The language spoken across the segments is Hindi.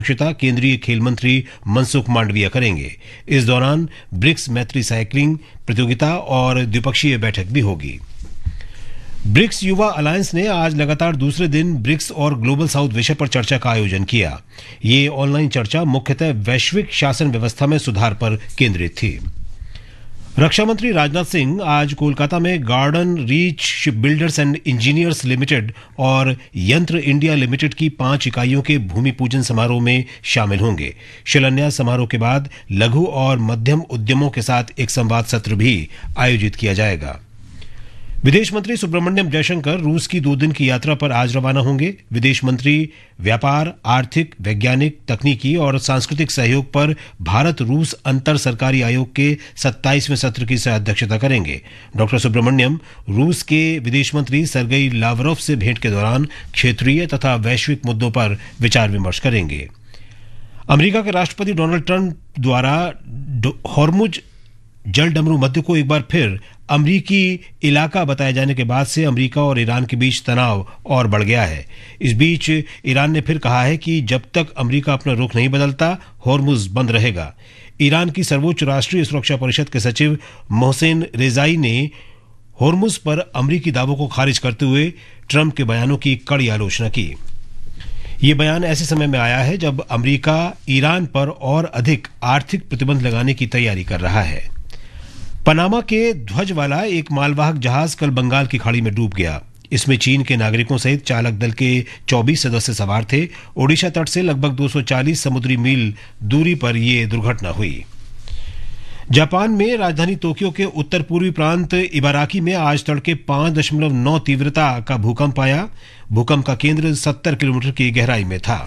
अध्यक्षता केंद्रीय खेल मंत्री मनसुख मांडविया करेंगे। इस दौरान ब्रिक्स मैत्री साइकिलिंग प्रतियोगिता और द्विपक्षीय बैठक भी होगी। ब्रिक्स युवा अलायंस ने आज लगातार दूसरे दिन ब्रिक्स और ग्लोबल साउथ विषय पर चर्चा का आयोजन किया। ये ऑनलाइन चर्चा मुख्यतः वैश्विक शासन व्यवस्था में सुधार पर केंद्रित थी। रक्षा मंत्री राजनाथ सिंह आज कोलकाता में garden reach shipbuilders and engineers limited और यंत्र इंडिया लिमिटेड की 5 इकाइयों के भूमि पूजन समारोह में शामिल होंगे। शिलान्यास समारोह के बाद लघु और मध्यम उद्यमों के साथ एक संवाद सत्र भी आयोजित किया जाएगा। विदेश मंत्री सुब्रमण्यम जयशंकर रूस की 2 दिन की यात्रा पर आज रवाना होंगे। विदेश मंत्री व्यापार, आर्थिक, वैज्ञानिक, तकनीकी और सांस्कृतिक सहयोग पर भारत रूस अंतर सरकारी आयोग के 27वें सत्र की अध्यक्षता करेंगे। डॉक्टर सुब्रमण्यम रूस के विदेश मंत्री सर्गेई लावरोव से भेंट के दौरान क्षेत्रीय तथा वैश्विक मुद्दों पर विचार विमर्श करेंगे। अमेरिका के राष्ट्रपति डोनाल्ड ट्रंप द्वारा हॉर्मुज जल डमरू मध्य को एक बार फिर अमरीकी इलाका बताए जाने के बाद से अमेरिका और ईरान के बीच तनाव और बढ़ गया है। इस बीच ईरान ने फिर कहा है कि जब तक अमेरिका अपना रुख नहीं बदलता, हॉर्मुज बंद रहेगा। ईरान की सर्वोच्च राष्ट्रीय सुरक्षा परिषद के सचिव मोहसेन रेजाई ने हॉर्मुज पर अमरीकी दावों को खारिज करते हुए ट्रंप के बयानों की कड़ी आलोचना की। ये बयान ऐसे समय में आया है जब अमेरिका ईरान पर और अधिक आर्थिक प्रतिबंध लगाने की तैयारी कर रहा है। पनामा के ध्वज वाला एक मालवाहक जहाज कल बंगाल की खाड़ी में डूब गया। इसमें चीन के नागरिकों सहित चालक दल के 24 सदस्य सवार थे। ओडिशा तट से लगभग 240 समुद्री मील दूरी पर यह दुर्घटना हुई। जापान में राजधानी टोक्यो के उत्तर पूर्वी प्रांत इबाराकी में आज तड़के 5.9 तीव्रता का भूकंप आया। भूकंप का केंद्र 70 किलोमीटर की गहराई में था।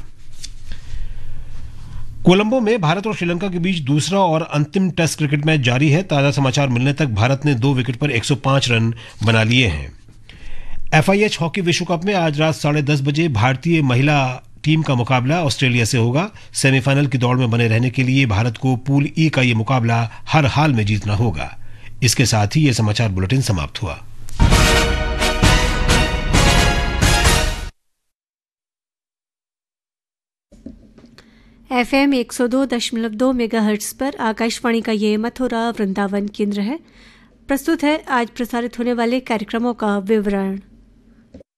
कोलंबो में भारत और श्रीलंका के बीच दूसरा और अंतिम टेस्ट क्रिकेट मैच जारी है। ताजा समाचार मिलने तक भारत ने 2 विकेट पर 105 रन बना लिए हैं। FIH हॉकी विश्व कप में आज रात 10:30 बजे भारतीय महिला टीम का मुकाबला ऑस्ट्रेलिया से होगा। सेमीफाइनल की दौड़ में बने रहने के लिए भारत को पूल ई का ये मुकाबला हर हाल में जीतना होगा। इसके साथ ही ये समाचार बुलेटिन समाप्त हुआ। FM 102.2 मेगाहर्ट्ज पर आकाशवाणी का ये मथुरा वृंदावन केंद्र है। प्रस्तुत है आज प्रसारित होने वाले कार्यक्रमों का विवरण।